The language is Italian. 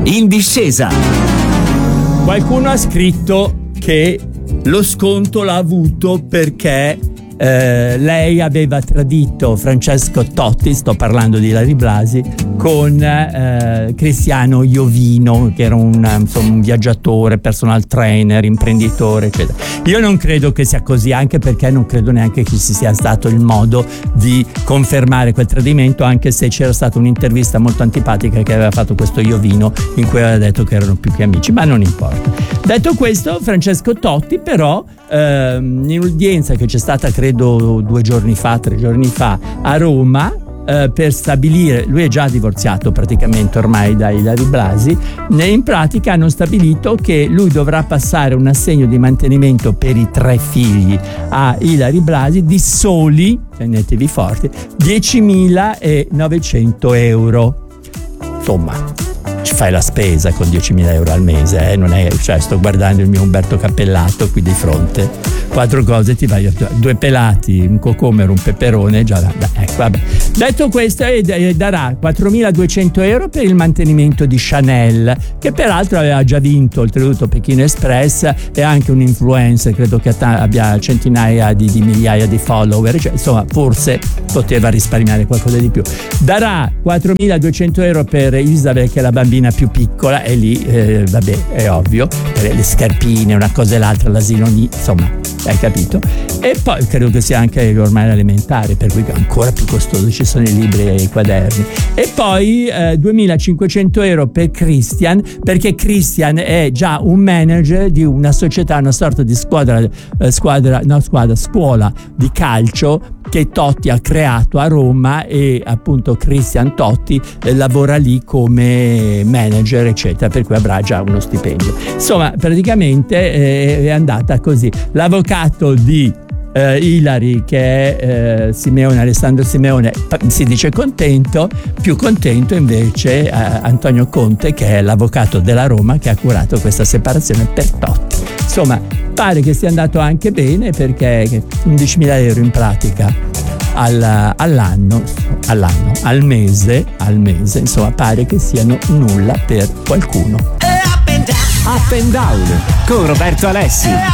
In discesa. Qualcuno ha scritto che lo sconto l'ha avuto perché lei aveva tradito Francesco Totti, sto parlando di Ilary Blasi, con Cristiano Iovino, che era un viaggiatore, personal trainer, imprenditore, eccetera. Io non credo che sia così, anche perché non credo neanche che ci sia stato il modo di confermare quel tradimento, anche se c'era stata un'intervista molto antipatica che aveva fatto questo Iovino in cui aveva detto che erano più che amici, ma non importa. Detto questo, Francesco Totti però in un'udienza che c'è stata credo 3 giorni fa a Roma, per stabilire, lui è già divorziato praticamente ormai da Ilary Blasi, in pratica hanno stabilito che lui dovrà passare un assegno di mantenimento per i 3 figli a Ilary Blasi di soli, tenetevi forti, 10.900 euro. Insomma, ci fai la spesa con 10.000 euro al mese, non è, cioè, sto guardando il mio Umberto Cappellato qui di fronte, 4 cose ti vai, 2 pelati, un cocomero, un peperone, già ecco, vabbè. Detto questo, darà 4.200 euro per il mantenimento di Chanel, che peraltro aveva già vinto oltretutto Pechino Express, è anche un influencer, credo che abbia centinaia di migliaia di follower, cioè, insomma, forse poteva risparmiare qualcosa di più. Darà 4.200 euro per Isabel, che è la bambina più piccola, e lì vabbè, è ovvio, le scarpine, una cosa e l'altra, l'asilo insomma, hai capito? E poi credo che sia anche ormai elementare, per cui è ancora più costoso, ci sono i libri e i quaderni. E poi 2.500 euro per Christian, perché Christian è già un manager di una società, una sorta di scuola di calcio che Totti ha creato a Roma, e appunto Christian Totti lavora lì come manager, eccetera, per cui avrà già uno stipendio. Insomma, praticamente è andata così. L'avvocato di Ilary, che è Alessandro Simeone, si dice contento. Più contento invece Antonio Conte, che è l'avvocato della Roma, che ha curato questa separazione per Totti. Insomma, pare che sia andato anche bene, perché 11.000 euro in pratica al mese, insomma, pare che siano nulla per qualcuno. Up and down con Roberto Alessi.